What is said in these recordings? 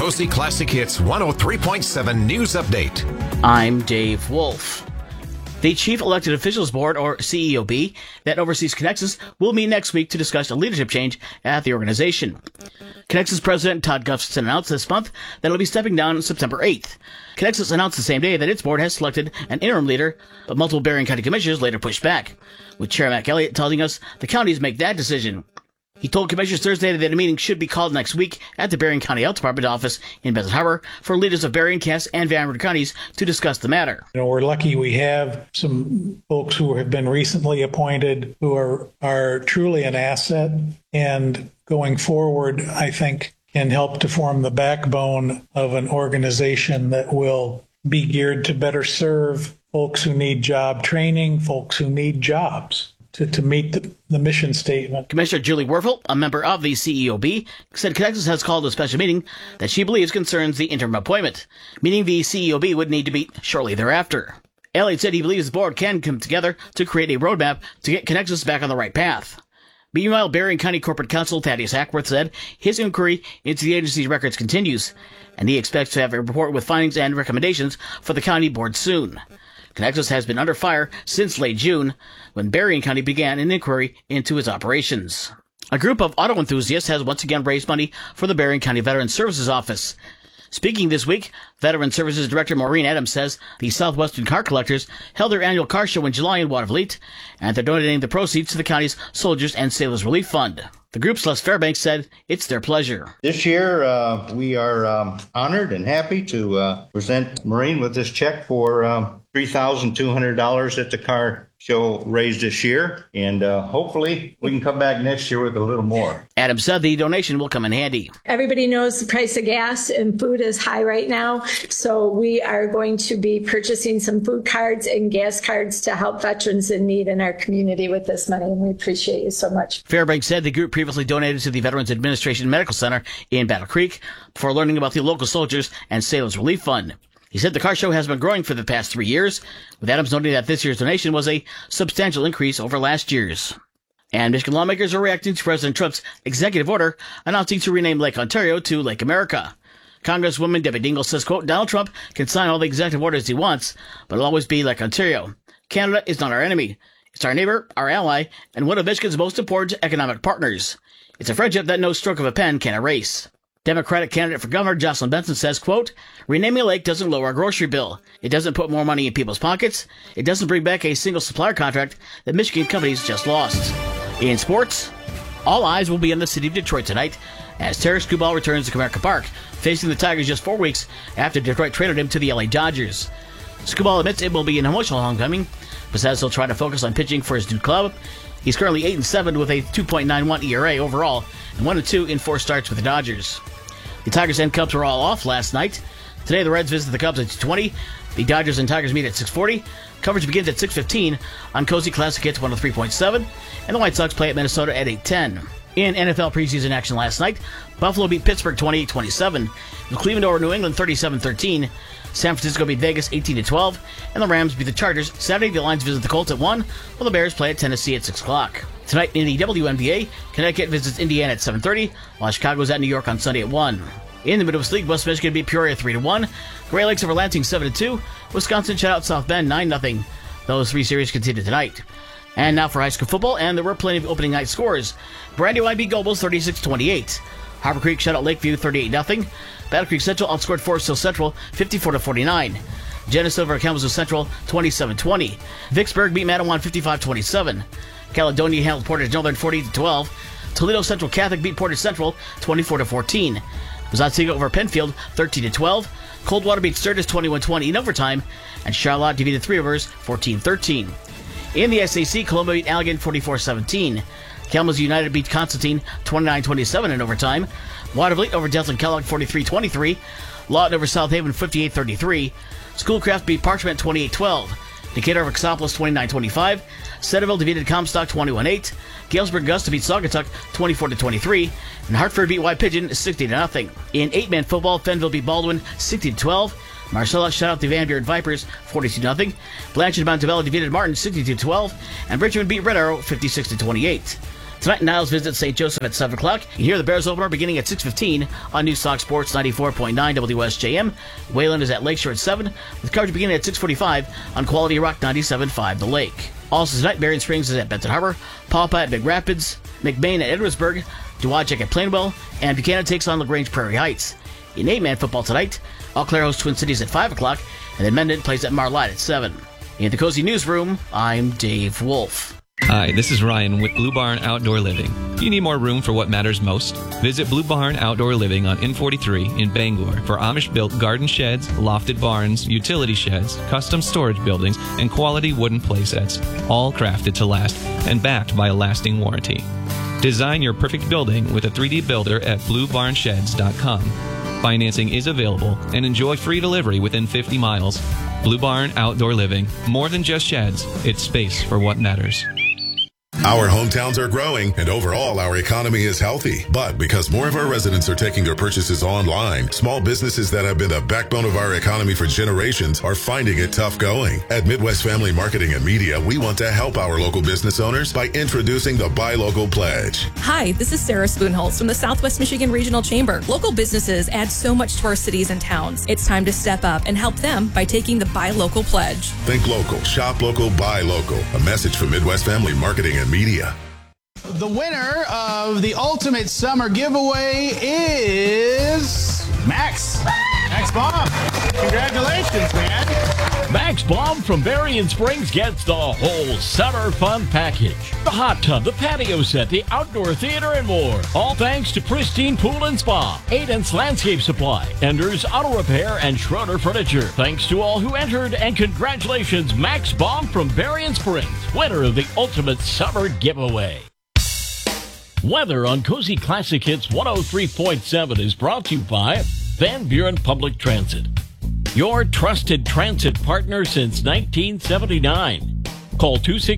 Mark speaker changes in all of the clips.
Speaker 1: Cozy Classic Hits 103.7 News Update.
Speaker 2: I'm Dave Wolf. The Chief Elected Officials Board, or CEOB, that oversees Connexus will meet next week to discuss a leadership change at the organization. Connexus President Todd Gustafson announced this month that he'll be stepping down on September 8th. Connexus announced the same day that its board has selected an interim leader, but multiple Berrien County commissioners later pushed back, with Chair Mac Elliott telling us the counties make that decision. He told commissioners Thursday that a meeting should be called next week at the Berrien County Health Department office in Benton Harbor for leaders of Berrien, Cass, and Van Wert counties to discuss the matter.
Speaker 3: We're lucky we have some folks who have been recently appointed who are truly an asset, and going forward, I think, can help to form the backbone of an organization that will be geared to better serve folks who need job training, folks who need jobs. To meet the mission statement.
Speaker 2: Commissioner Julie Werfel, a member of the CEOB, said Connexus has called a special meeting that she believes concerns the interim appointment, meaning the CEOB would need to meet shortly thereafter. Elliott said he believes the board can come together to create a roadmap to get Connexus back on the right path. Meanwhile, Berrien County Corporate Counsel Thaddeus Hackworth said his inquiry into the agency's records continues, and he expects to have a report with findings and recommendations for the county board soon. Connexus has been under fire since late June, when Berrien County began an inquiry into its operations. A group of auto enthusiasts has once again raised money for the Berrien County Veterans Services Office. Speaking this week, Veteran Services Director Maureen Adams says the Southwestern Car Collectors held their annual car show in July in Watervliet, and they're donating the proceeds to the county's Soldiers and Sailors Relief Fund. The group's Les Fairbanks said it's their pleasure.
Speaker 4: This year, we are honored and happy to present Maureen with this check for $3,200 that the car show raised this year, and hopefully we can come back next year with a little more.
Speaker 2: Adams said the donation will come in handy.
Speaker 5: Everybody knows the price of gas and food is high right now, so we are going to be purchasing some food cards and gas cards to help veterans in need in our community with this money, and we appreciate you so much.
Speaker 2: Fairbanks said the group previously donated to the Veterans Administration Medical Center in Battle Creek before learning about the local Soldiers and Sailors Relief Fund. He said the car show has been growing for the past 3 years, with Adams noting that this year's donation was a substantial increase over last year's. And Michigan lawmakers are reacting to President Trump's executive order announcing to rename Lake Ontario to Lake America. Congresswoman Debbie Dingell says, quote, Donald Trump can sign all the executive orders he wants, but it'll always be Lake Ontario. Canada is not our enemy. It's our neighbor, our ally, and one of Michigan's most important economic partners. It's a friendship that no stroke of a pen can erase. Democratic candidate for governor Jocelyn Benson says, quote, renaming a lake doesn't lower our grocery bill. It doesn't put more money in people's pockets. It doesn't bring back a single supplier contract that Michigan companies just lost. In sports, all eyes will be on the city of Detroit tonight as Terry Skubal returns to Comerica Park, facing the Tigers just 4 weeks after Detroit traded him to the LA Dodgers. Skubal admits it will be an emotional homecoming, but says he'll try to focus on pitching for his new club. He's currently 8-7 with a 2.91 ERA overall and 1-2 in 4 starts with the Dodgers. The Tigers and Cubs were all off last night. Today the Reds visit the Cubs at 2:20. The Dodgers and Tigers meet at 6:40. Coverage begins at 6:15 on Cozy Classic Hits 103.7, and the White Sox play at Minnesota at 8:10. In NFL preseason action last night, Buffalo beat Pittsburgh 28-27, with Cleveland over New England 37-13. San Francisco beat Vegas 18-12, and the Rams beat the Chargers. Saturday, the Lions visit the Colts at 1, while the Bears play at Tennessee at 6 o'clock. Tonight in the WNBA, Connecticut visits Indiana at 7:30, while Chicago's at New York on Sunday at 1. In the Midwest League, West Michigan beat Peoria 3-1, Gray Lakes over Lansing 7-2, Wisconsin shut out South Bend 9-0. Those 3 series continue tonight. And now for high school football, and there were plenty of opening night scores. Brandywine beat Gobles 36-28. Harbor Creek shut out Lakeview 38-0. Battle Creek Central outscored Forest Hill Central 54-49. Genesee over Kalamazoo Central 27-20. Vicksburg beat Mattawan 55-27. Caledonia handled Portage Northern 40-12. Toledo Central Catholic beat Portage Central 24-14. Watsonga over Penfield 13-12. Coldwater beat Sturgis 21-20 in overtime, and Charlotte defeated Three Rivers 14-13. In the SAC, Columbia beat Allegan 44-17. Kalamazoo United beat Constantine 29-27 in overtime. Watervliet over Delton Kellogg 43-23. Lawton over South Haven 58-33. Schoolcraft beat Parchment 28-12. Decatur over Xenopoulos 29-25. Centerville defeated Comstock 21-8. Galesburg Augusta beat Saugatuck 24-23. And Hartford beat White Pigeon 60-0. In 8-man football, Fenville beat Baldwin 60-12. Marcellus shut out the Van Buren Vipers 42-0. Blanchard Montebello defeated Martin 62-12. And Richmond beat Red Arrow 56-28. Tonight, Niles visits St. Joseph at 7 o'clock. You can hear the Bears opener beginning at 6:15 on News Talk Sports 94.9 WSJM. Wayland is at Lakeshore at 7, with coverage beginning at 6:45 on Quality Rock 97.5 The Lake. Also tonight, Berrien Springs is at Benton Harbor, Pawpa at Big Rapids, McBain at Edwardsburg, Dowagiac at Plainwell, and Buchanan takes on LaGrange Prairie Heights. In 8-man football tonight, Eau Claire hosts Twin Cities at 5 o'clock, and then Mendon plays at Marlette at 7. In the Cozy Newsroom, I'm Dave Wolf.
Speaker 6: Hi, this is Ryan with Blue Barn Outdoor Living. Do you need more room for what matters most? Visit Blue Barn Outdoor Living on N43 in Bangor for Amish-built garden sheds, lofted barns, utility sheds, custom storage buildings, and quality wooden playsets, all crafted to last and backed by a lasting warranty. Design your perfect building with a 3D builder at bluebarnsheds.com. Financing is available and enjoy free delivery within 50 miles. Blue Barn Outdoor Living. More than just sheds, it's space for what matters.
Speaker 7: Our hometowns are growing, and overall, our economy is healthy. But because more of our residents are taking their purchases online, small businesses that have been the backbone of our economy for generations are finding it tough going. At Midwest Family Marketing and Media, we want to help our local business owners by introducing the Buy Local Pledge.
Speaker 8: Hi, this is Sarah Spoonholz from the Southwest Michigan Regional Chamber. Local businesses add so much to our cities and towns. It's time to step up and help them by taking the Buy Local Pledge.
Speaker 7: Think local, shop local, buy local. A message from Midwest Family Marketing and Media.
Speaker 9: The winner of the Ultimate Summer Giveaway is Max. Max Baum. Congratulations, man.
Speaker 10: Max Baum from Berrien Springs gets the whole summer fun package. The hot tub, the patio set, the outdoor theater, and more. All thanks to Pristine Pool and Spa, Aiden's Landscape Supply, Ender's Auto Repair, and Schroeder Furniture. Thanks to all who entered, and congratulations, Max Baum from Berrien Springs, winner of the Ultimate Summer Giveaway. Weather on Cozy Classic Hits 103.7 is brought to you by Van Buren Public Transit, your trusted transit partner since 1979. Call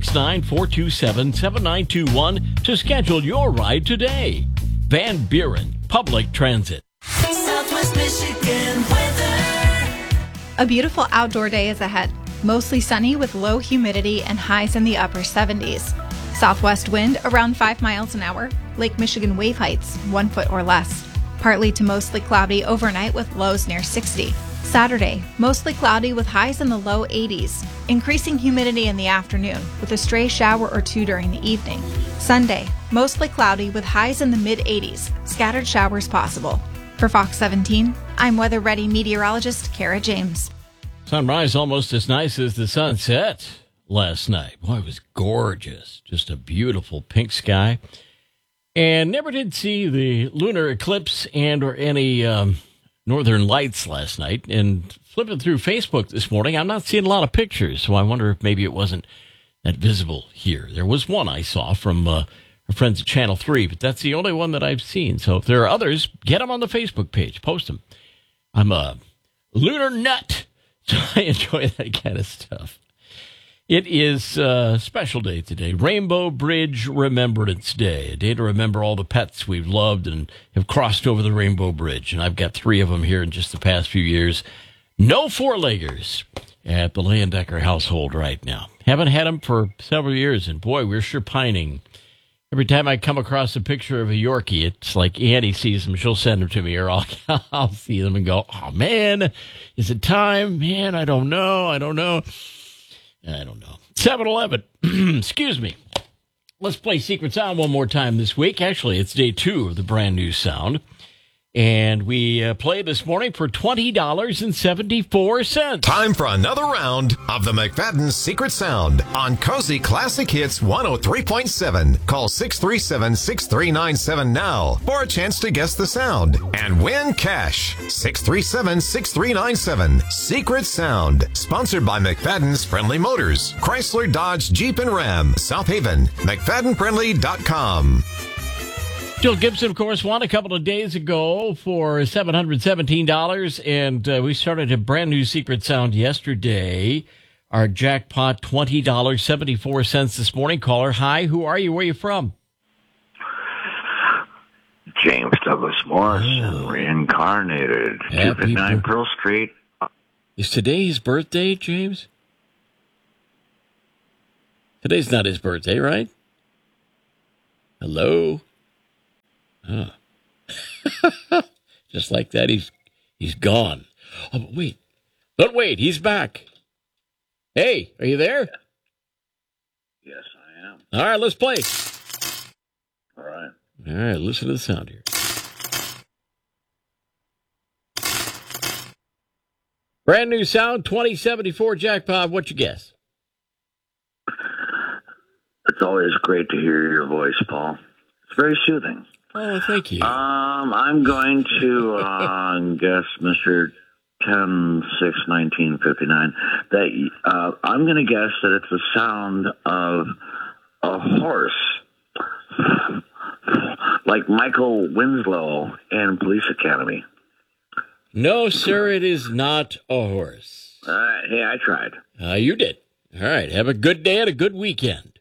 Speaker 10: 269-427-7921 to schedule your ride today. Van Buren Public Transit.
Speaker 11: Southwest Michigan weather.
Speaker 12: A beautiful outdoor day is ahead. Mostly sunny with low humidity and highs in the upper 70s. Southwest wind around 5 miles an hour. Lake Michigan wave heights 1 foot or less. Partly to mostly cloudy overnight with lows near 60. Saturday, mostly cloudy with highs in the low 80s. Increasing humidity in the afternoon with a stray shower or two during the evening. Sunday, mostly cloudy with highs in the mid 80s. Scattered showers possible. For Fox 17, I'm weather ready meteorologist Kara James.
Speaker 10: Sunrise almost as nice as the sunset last night. Boy, it was gorgeous. Just a beautiful pink sky. And never did see the lunar eclipse and or any northern lights last night. And flipping through Facebook this morning, I'm not seeing a lot of pictures. So I wonder if maybe it wasn't that visible here. There was one I saw from our friends at Channel 3, but that's the only one that I've seen. So if there are others, get them on the Facebook page. Post them. I'm a lunar nut, so I enjoy that kind of stuff. It is a special day today, Rainbow Bridge Remembrance Day, a day to remember all the pets we've loved and have crossed over the Rainbow Bridge. And I've got 3 of them here in just the past few years. No 4-leggers at the Leyendecker household right now. Haven't had them for several years, and boy, we're sure pining. Every time I come across a picture of a Yorkie, it's like Annie sees them, she'll send them to me, or I'll see them and go, oh man, is it time? Man, I don't know. 7-Eleven. Excuse me. Let's play Secret Sound one more time this week. Actually, it's day 2 of the brand new sound. And we play this morning for $20.74.
Speaker 1: Time for another round of the McFadden Secret Sound on Cozy Classic Hits 103.7. Call 637-6397 now for a chance to guess the sound and win cash. 637-6397. Secret Sound. Sponsored by McFadden's Friendly Motors. Chrysler, Dodge, Jeep, and Ram. South Haven. McFaddenFriendly.com.
Speaker 10: Jill Gibson, of course, won a couple of days ago for $717, and we started a brand new Secret Sound yesterday. Our jackpot, $20.74 this morning. Caller, hi, who are you? Where are you from?
Speaker 13: James Douglas Morrison, reincarnated, 259 Pearl Street.
Speaker 10: Is today his birthday, James? Today's not his birthday, right? Hello? Oh. Just like that, he's gone. Oh, but wait. But wait, he's back. Hey, are you there?
Speaker 13: Yes, I am.
Speaker 10: All right, let's play.
Speaker 13: All right.
Speaker 10: All right, listen to the sound here. Brand new sound, 2074 jackpot. What you guess?
Speaker 13: It's always great to hear your voice, Paul. It's very soothing.
Speaker 10: Oh, thank you.
Speaker 13: I'm going to guess Mr. 10-6-1959. That I'm going to guess that it's the sound of a horse, like Michael Winslow in Police Academy.
Speaker 10: No, sir, it is not a horse.
Speaker 13: Hey, I tried.
Speaker 10: You did. All right, have a good day and a good weekend.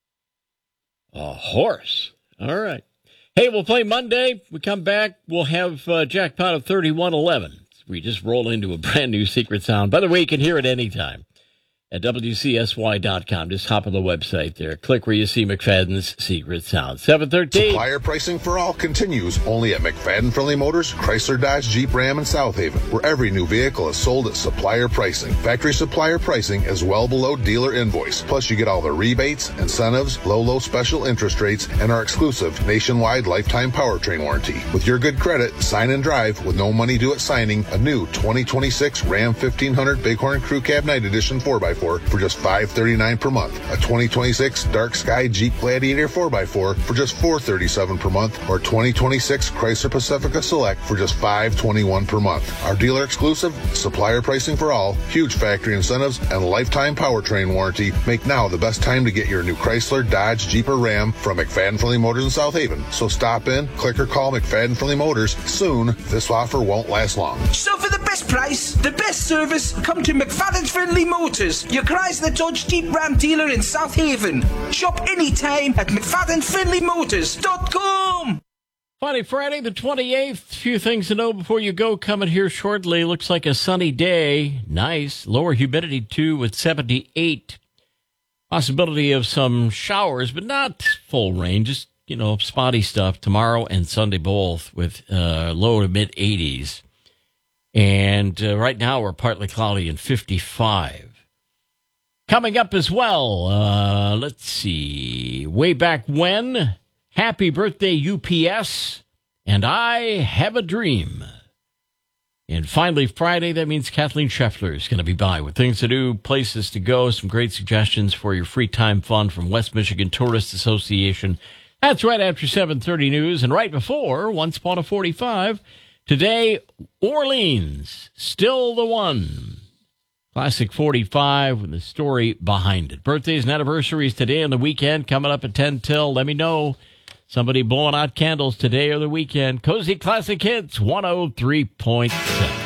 Speaker 10: A horse. All right. Hey, we'll play Monday. We come back, we'll have jackpot of 3111. We just roll into a brand new secret sound. By the way, you can hear it anytime at WCSY.com. Just hop on the website there. Click where you see McFadden's secret sound. 713.
Speaker 7: Supplier pricing for all continues only at McFadden Friendly Motors, Chrysler, Dodge, Jeep, Ram, and South Haven, where every new vehicle is sold at supplier pricing. Factory supplier pricing is well below dealer invoice. Plus, you get all the rebates, incentives, low special interest rates, and our exclusive nationwide lifetime powertrain warranty. With your good credit, sign and drive with no money due at signing a new 2026 Ram 1500 Bighorn Crew Cab Night Edition 4x4 for just $539 per month. A 2026 Dark Sky Jeep Gladiator 4x4 for just $437 per month, or 2026 Chrysler Pacifica Select for just $521 per month. Our dealer exclusive, supplier pricing for all, huge factory incentives, and lifetime powertrain warranty make now the best time to get your new Chrysler, Dodge, Jeep, or Ram from McFadden Friendly Motors in South Haven. So stop in, click or call McFadden Friendly Motors soon. This offer won't last long.
Speaker 14: So for the best price, the best service, come to McFadden Friendly Motors, your Chrysler, Dodge, Jeep, Ram dealer in South Haven. Shop anytime at McFaddenFriendlyMotors.com.
Speaker 10: Funny Friday the 28th. Few things to know before you go coming here shortly. Looks like a sunny day. Nice. Lower humidity too with 78. Possibility of some showers, but not full rain. Just, spotty stuff tomorrow and Sunday both with low to mid 80s. And right now we're partly cloudy and 55. Coming up as well, let's see, way back when, happy birthday UPS, and I have a dream. And finally, Friday, that means Kathleen Scheffler is going to be by with things to do, places to go, some great suggestions for your free time fun from West Michigan Tourist Association. That's right after 7:30 news, and right before Once Upon a 45. Today, Orleans, still the one. Classic 45 with the story behind it. Birthdays and anniversaries today and the weekend coming up at 10 till. Let me know. Somebody blowing out candles today or the weekend. Cozy Classic Hits 103.7.